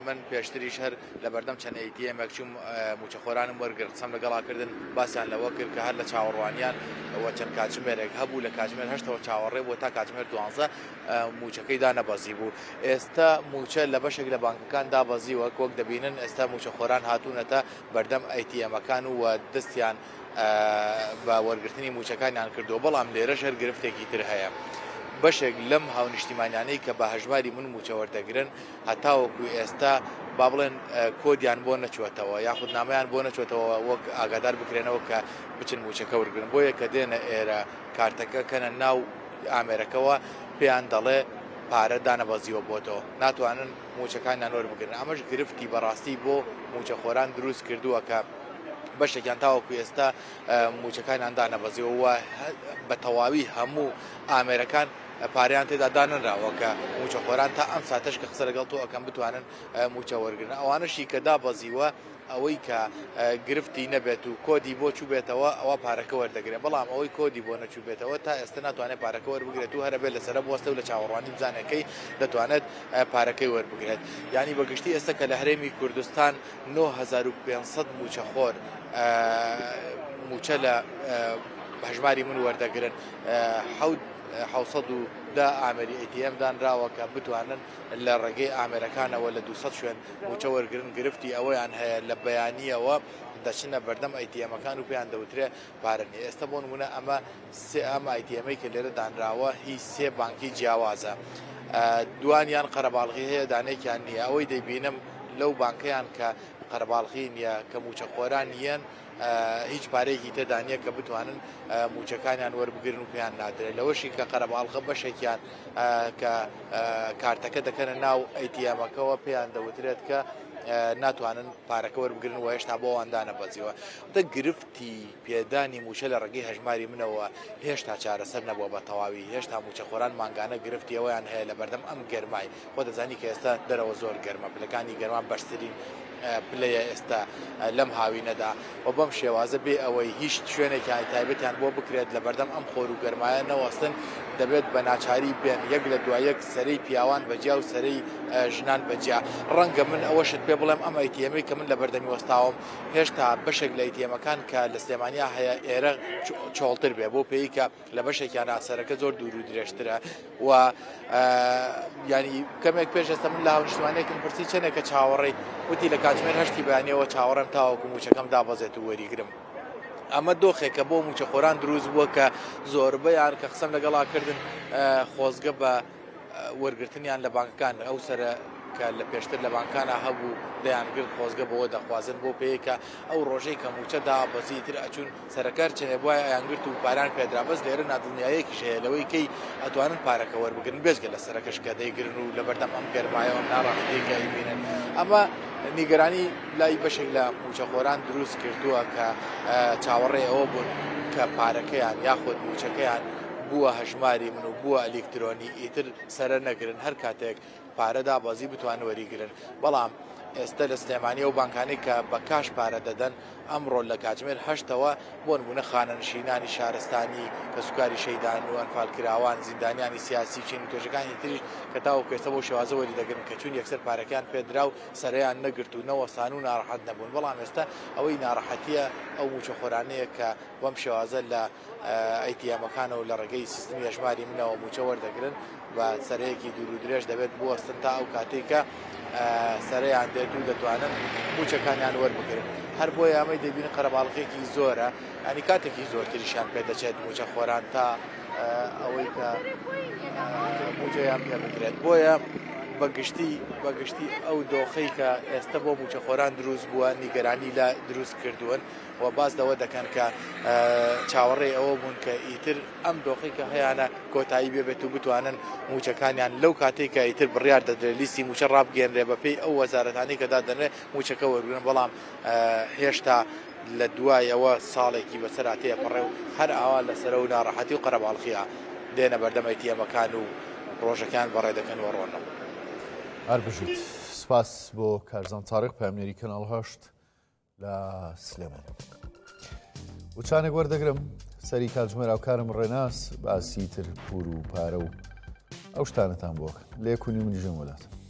من پێشتریش هەر لە بەردەم چەند ئەیتیەمێک چوم موچەخۆرانم وەرگرت قسەم لەگەڵاکردن باسییان لەوە کرد کە هەر لە چاوەڕوانیان ئەوە چەند کاتژمێرێک هەبوو لە کاتژمێر هەشتەوە چاوەڕێ بۆ تا کاتژمێر 12 موچەکەی دانەبەزی بوو. ئێستا موچە لە بەشێک لە بانکەکان دابەزیوە کۆک دەبینن ئێستا موچەخۆران هاتوونەتە بەردەم ئەیتیەمەکان و دەستیان بە وەرگرتنی موچەکانیان کردو، بەڵام لێرەش هەر گرفتێکی تر هەیە. بەشێک لەم هاونیشتیمانیانەی کە بە هەژماری من موچە وەردەگرن هەتاوەکو ئێستا با بڵێن کۆدیان بۆ نەچوەتەوە یاخود نامەیان بۆ نەچوەتەوە وەک ئاگادار بکرێنەوە کە بچن موچەکە وەرگرن، بۆیە کە دێنە ئێرە کارتەکە کەنە ناو ئامێرەکەەوە پێیان دەڵێ پارە دانەبەزیوە بۆتەوە، ناتوانن موچەکانیان وەربگرن. ئەمەش گرفتی بەڕاستی بۆ موچەخۆران دروست کردووە کە بەشێکیان تاوەکو ئێستا موچەکانیان دانەبەزیەوە بە تەواوی هەموو ئامێرەکان پاریان تێدا دانراوە کە موچەخۆران تا ئەم ساتەش کە قسە لەگەڵ تۆ ئەەکەم بتوانن موچە وەرگرن. ئەوانشی کە دابەزیوە ئەوەی کە گرفتی نەبێت و کۆدی بۆ چوو بێتەوە ئەوە پارەکە وەردەگرێت، بەڵام ئەوەی کۆدی بۆ نەچوو بێتەوە تا ئێستا ناتوانێت پارەکە وەربگرێت و هەرە بێت لەسرە بوەستە و لە چاوەڕوانی بزانەکەی دەتوانێت پارەکەی وەربگرێت. یعنی بەگشتی ئێستا کە لە هەرێمی کوردستان 9500 موچەخۆر موچە لە هەژماری من وەردەگرن، 710 ئامێری ئەیتیەم دانراوە کە بتوانن لە ڕێگەی ئامێرەکانەوە لە 200 شوێن موچە وەرگرن. گرفتی ئەوەیان هەیە لە بەیانیەوە دەچنە بەردەم ئەیتیەمەکان و پێیان دەوترێ پارەنی. ئێستا بۆ نمونە ئەم ئەیتیەمەی کە لێرە دانراوە هیچ 3 بانکی جیاوازە، دوانیان قەرەباڵغی هەیە دانێکیان نییە. ئەوەی دەیبینم لەو بانکەیان کە قەرەباڵغی نییە کە موچەخۆران نیەن هیچ پارێکی تێدا نییە کە بتوانن موچەکانیان وەربگرن و پێیان نادرێت. لەوەشی کە قەرەباڵغە بەشێکیان کە کارتەکە دەکەنە ناو ئەیتیەمەکەەوە پێیان دەوترێت کە ناتوانن پارەکە وەربگرن و هێشتا بۆ ئەوان نەبەزیوە. دە گرفتی پێدانی موچە لە ڕێگەی هەژماری منەوە هێشتا چارەسەر نەبووە بە تەواوی. هێشتا موچەخۆران مانگانە گرفتی ئەویان هەیە لە بەردەم ئەم گەرمای. خۆ دەزانی کە ئێستا دەرەوە زۆر گەرمە، پلەکانی گەرمان بەشترین پلەیە ئێستا لەم هاوینەدا و بەم شێوازە بێ ئەوەی هیچ شوێنێکیان تایبەتیان بۆ بکرێت لە بەردەم ئەم خۆر و گەرمایە نەوەستن، دەبێت بە ناچاری بێن یەک لە دوایەک سەرەی پیاوان بەجیا و سەرەی ژنان بەجیا. ڕەنگە من ئەوەشت پێ بڵێم ئەم ئەیتیەمەی کە من لە بەردەمی وەستاوم هێشتا بەشێک لە ئەیتیەمەکان کە لە سلێمانیا هەیە ئێرە چۆڵتر بێ بۆ پێی کە لە بەشێکیان ئاسەرەکە زۆر دوور و درێژترە و ینی کەمێک پێش ئێستا من لە هاونیشتوانێکم پرسی چەندێکە چاوەڕێی وتی لە کاتژمێر هەشتی بەیانیەوە چاوەڕێم تاوەکو موچەکەم دابەزێت و وەریگرم. ئەمە دۆخێکە بۆ موچەخۆران دروست بووە کە زۆربەیان کە قسەم لەگەڵا کردن خۆزگە بە وەرگرتنیان لە بانکەکان ئەو سەرە کە لە پێشتر لە بانکانە هەبوو دەیانگرت خۆزگە بەوە دەخوازن بۆ پێیکە ئەو ڕۆژەی کە موچە دابەزیتر ئەچوون سەرکار چێ وایە ئەیانگرت و پاران پێدرا بەس لێرە نادڵنیایەکی هەیە لەوەی کەی ئەتوانن پارەکە وەربگرن بێزگە لە سەرەکەش کە دەیگرن و لە بەردەم ئەم گەرمایەوە ناڕاحەتێکە بینن. ئەمە نیگەرانی لای بەشێک لە موچەخۆران دروست کردووە کە چاوەڕێ ئەوە بوون کە پارەکەیان یاخود موچەکەیان بووە هەژماری من و بووە ئەلکترۆنی ئیتر سەرە نەگرن هەر کاتێک پارەدا بازی بتوان وەریگرن. بەڵام ئێستا لە سلێمانی و بانکانی کە بە کاش پارە دەدەن ئەمڕۆ لە کاتژمێر هەشتەوە بۆ نمونە خانەنشینانی شارستانی کە سوکاری شەیدان و ئەنفالکراوان زیندانیانی سیاسی چین و توێژەکانی تریش کە تاوەکو ئێستا بۆ شێوازە وەری دەگرن کە چون یەکسەر پارەکەیان پێدرا و سەرەیان نەگرت و نەوەسان و ناڕەحەت نەبوون. بەڵام ئێستا ئەوەی ناڕەحەتیە ئەو موچەخۆرانەیە کە بەم شێوازە لە ئەیتیەمەکانە و لە ڕێگەی سیستمی هەژماری منەوە موچە وەردەگرن بە سەرەیەکی دوور و درێژ دەبێت بوەستن تا ئەو کاتێککە سەرەیان دێت و دەتوانن موچەکانیان وەربگرن. هەر بۆیە ئەمەی دەبینن قەرەباڵغێکی زۆرە، ئەنی کاتێکی زۆرتریشان پێدەچێت موچەخۆران تا ئەوەی کە موچەیان پێ بکرێت. بۆیە بەگشتی ئەو دۆخەی کە ئێستا بۆ موچەخۆران دروست بووە نیگەرانی لە دروست کردوون و باز دەوە دەکەن کە چاوەڕێ ئەوە بوون کە ئیتر ئەم دۆخی کە هەیەە کۆتایی بێت و بتوانن موچەکانیان لەو کاتێک کە ئیتر بڕیار دەدرێت لیستی موچە ڕابگەێنرێ بەپێی ئەو وەزارەتانی کە دادەنرێ موچەکە وەرگرن. بەڵام هێشتا لە دوایەوە ساڵێکی بەسەراتەیە پەڕێ و هەر ئاوا لەسەرە و ناڕەحەتی و قەرەباڵغیە دێنە بەردەم ئەیتیەمەکان و ڕۆژەکان بەڕێ دەکەن و ڕۆنەوە. هەر بژیت سپاس بۆ کارزان تاریق پامنێری کەناڵ هەشت لە سلێمان. وچانێک وەردەگرم سەری کاتژمێر ئاوکارم ڕێناس باسی تر پور و پارە و ئەو شتانەتان بۆکەن لێکونی منیژەم وەلات.